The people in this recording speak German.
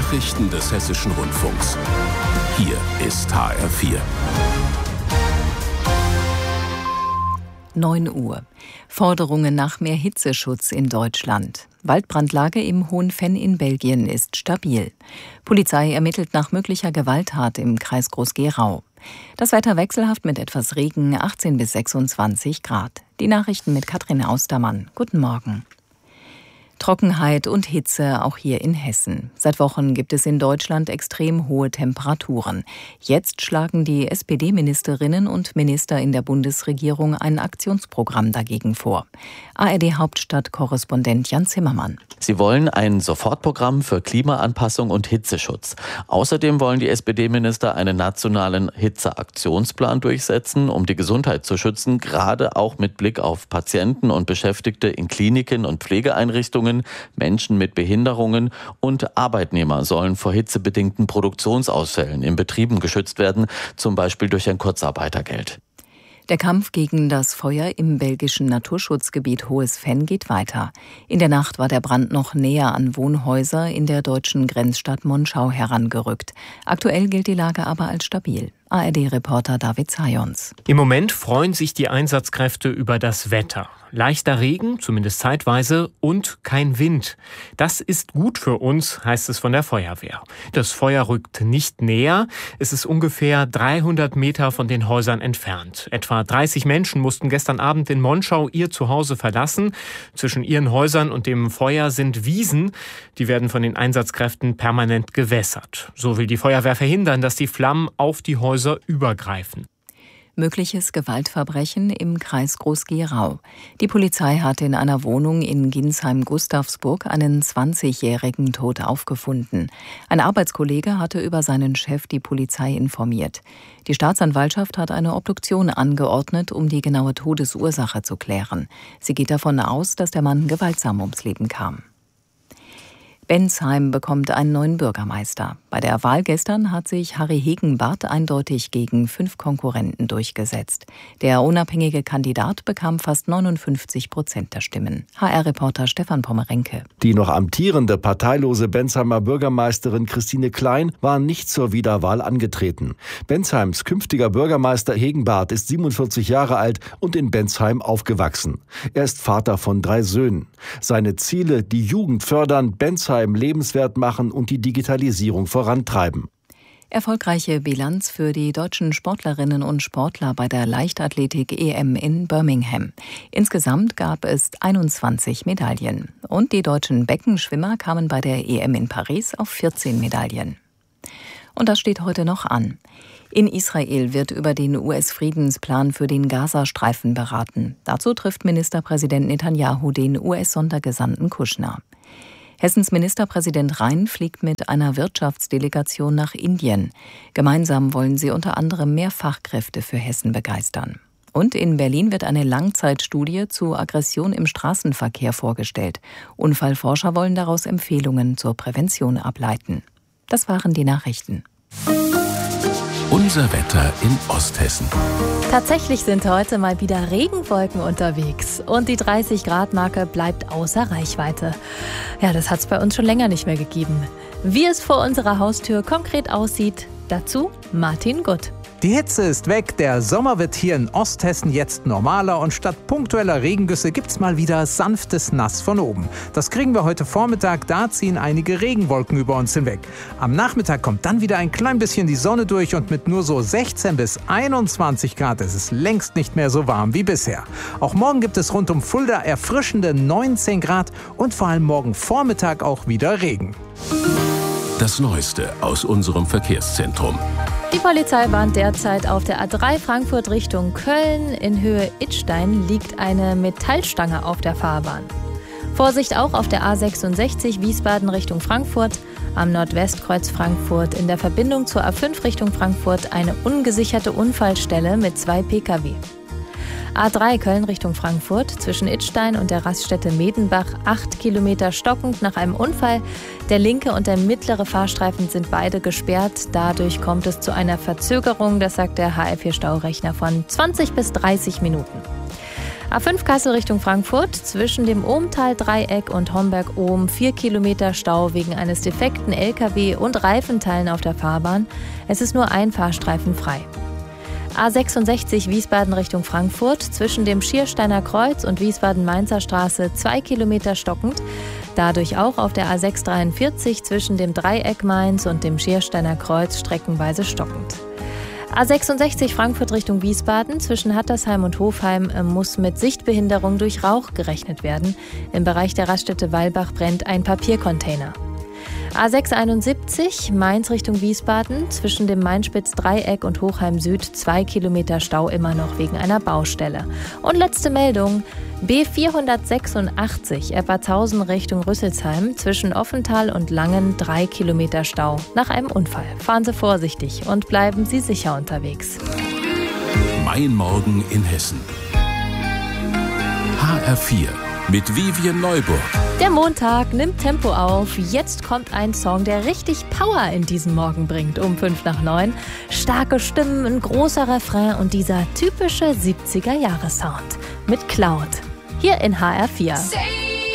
Nachrichten des Hessischen Rundfunks. Hier ist HR4. 9 Uhr. Forderungen nach mehr Hitzeschutz in Deutschland. Waldbrandlage im Hohenfenn in Belgien ist stabil. Polizei ermittelt nach möglicher Gewalttat im Kreis Groß-Gerau. Das Wetter wechselhaft mit etwas Regen, 18 bis 26 Grad. Die Nachrichten mit Katrin Austermann. Guten Morgen. Trockenheit und Hitze auch hier in Hessen. Seit Wochen gibt es in Deutschland extrem hohe Temperaturen. Jetzt schlagen die SPD-Ministerinnen und Minister in der Bundesregierung ein Aktionsprogramm dagegen vor. ARD-Hauptstadt-Korrespondent Jan Zimmermann. Sie wollen ein Sofortprogramm für Klimaanpassung und Hitzeschutz. Außerdem wollen die SPD-Minister einen nationalen Hitzeaktionsplan durchsetzen, um die Gesundheit zu schützen, gerade auch mit Blick auf Patienten und Beschäftigte in Kliniken und Pflegeeinrichtungen. Menschen mit Behinderungen und Arbeitnehmer sollen vor hitzebedingten Produktionsausfällen in Betrieben geschützt werden, zum Beispiel durch ein Kurzarbeitergeld. Der Kampf gegen das Feuer im belgischen Naturschutzgebiet Hohes-Fenn geht weiter. In der Nacht war der Brand noch näher an Wohnhäuser in der deutschen Grenzstadt Monschau herangerückt. Aktuell gilt die Lage aber als stabil. ARD-Reporter David Zajons. Im Moment freuen sich die Einsatzkräfte über das Wetter. Leichter Regen, zumindest zeitweise, und kein Wind. Das ist gut für uns, heißt es von der Feuerwehr. Das Feuer rückt nicht näher. Es ist ungefähr 300 Meter von den Häusern entfernt. Etwa 30 Menschen mussten gestern Abend in Monschau ihr Zuhause verlassen. Zwischen ihren Häusern und dem Feuer sind Wiesen. Die werden von den Einsatzkräften permanent gewässert. So will die Feuerwehr verhindern, dass die Flammen auf die Häuser übergreifen. Mögliches Gewaltverbrechen im Kreis Groß-Gerau. Die Polizei hatte in einer Wohnung in Ginsheim-Gustavsburg einen 20-Jährigen tot aufgefunden. Ein Arbeitskollege hatte über seinen Chef die Polizei informiert. Die Staatsanwaltschaft hat eine Obduktion angeordnet, um die genaue Todesursache zu klären. Sie geht davon aus, dass der Mann gewaltsam ums Leben kam. Bensheim bekommt einen neuen Bürgermeister. Bei der Wahl gestern hat sich Harry Hegenbarth eindeutig gegen 5 Konkurrenten durchgesetzt. Der unabhängige Kandidat bekam fast 59% der Stimmen. HR-Reporter Stefan Pommerenke. Die noch amtierende parteilose Bensheimer Bürgermeisterin Christine Klein war nicht zur Wiederwahl angetreten. Bensheims künftiger Bürgermeister Hegenbarth ist 47 Jahre alt und in Bensheim aufgewachsen. Er ist Vater von 3 Söhnen. Seine Ziele: die Jugend fördern, Bensheim lebenswert machen und die Digitalisierung vorantreiben. Erfolgreiche Bilanz für die deutschen Sportlerinnen und Sportler bei der Leichtathletik-EM in Birmingham. Insgesamt gab es 21 Medaillen. Und die deutschen Beckenschwimmer kamen bei der EM in Paris auf 14 Medaillen. Und das steht heute noch an. In Israel wird über den US-Friedensplan für den Gazastreifen beraten. Dazu trifft Ministerpräsident Netanyahu den US-Sondergesandten Kushner. Hessens Ministerpräsident Rhein fliegt mit einer Wirtschaftsdelegation nach Indien. Gemeinsam wollen sie unter anderem mehr Fachkräfte für Hessen begeistern. Und in Berlin wird eine Langzeitstudie zu Aggression im Straßenverkehr vorgestellt. Unfallforscher wollen daraus Empfehlungen zur Prävention ableiten. Das waren die Nachrichten. Unser Wetter in Osthessen. Tatsächlich sind heute mal wieder Regenwolken unterwegs und die 30-Grad-Marke bleibt außer Reichweite. Ja, das hat es bei uns schon länger nicht mehr gegeben. Wie es vor unserer Haustür konkret aussieht, dazu Martin Gutt. Die Hitze ist weg, der Sommer wird hier in Osthessen jetzt normaler und statt punktueller Regengüsse gibt's mal wieder sanftes Nass von oben. Das kriegen wir heute Vormittag, da ziehen einige Regenwolken über uns hinweg. Am Nachmittag kommt dann wieder ein klein bisschen die Sonne durch und mit nur so 16 bis 21 Grad ist es längst nicht mehr so warm wie bisher. Auch morgen gibt es rund um Fulda erfrischende 19 Grad und vor allem morgen Vormittag auch wieder Regen. Das Neueste aus unserem Verkehrszentrum. Die Polizei warnt derzeit auf der A3 Frankfurt Richtung Köln. In Höhe Idstein liegt eine Metallstange auf der Fahrbahn. Vorsicht auch auf der A66 Wiesbaden Richtung Frankfurt. Am Nordwestkreuz Frankfurt in der Verbindung zur A5 Richtung Frankfurt eine ungesicherte Unfallstelle mit 2 Pkw. A3 Köln Richtung Frankfurt zwischen Idstein und der Raststätte Medenbach 8 Kilometer stockend nach einem Unfall. Der linke und der mittlere Fahrstreifen sind beide gesperrt. Dadurch kommt es zu einer Verzögerung, das sagt der HR4-Staurechner, von 20 bis 30 Minuten. A5 Kassel Richtung Frankfurt, zwischen dem Ohmtal-Dreieck und Homberg-Ohm 4 Kilometer Stau wegen eines defekten LKW und Reifenteilen auf der Fahrbahn. Es ist nur ein Fahrstreifen frei. A66 Wiesbaden Richtung Frankfurt, zwischen dem Schiersteiner Kreuz und Wiesbaden-Mainzer Straße 2 Kilometer stockend. Dadurch auch auf der A643 zwischen dem Dreieck Mainz und dem Schiersteiner Kreuz streckenweise stockend. A66 Frankfurt Richtung Wiesbaden, zwischen Hattersheim und Hofheim muss mit Sichtbehinderung durch Rauch gerechnet werden. Im Bereich der Raststätte Weilbach brennt ein Papiercontainer. A671 Mainz Richtung Wiesbaden, zwischen dem Mainspitz-Dreieck und Hochheim Süd 2 Kilometer Stau immer noch wegen einer Baustelle. Und letzte Meldung, B486 Eppertshausen Richtung Rüsselsheim, zwischen Offental und Langen 3 Kilometer Stau nach einem Unfall. Fahren Sie vorsichtig und bleiben Sie sicher unterwegs. Mein Morgen in Hessen. HR4 mit Vivian Neuburg. Der Montag nimmt Tempo auf. Jetzt kommt ein Song, der richtig Power in diesen Morgen bringt. Um 8:55. Starke Stimmen, ein großer Refrain und dieser typische 70er-Jahre-Sound mit Cloud. Hier in HR4.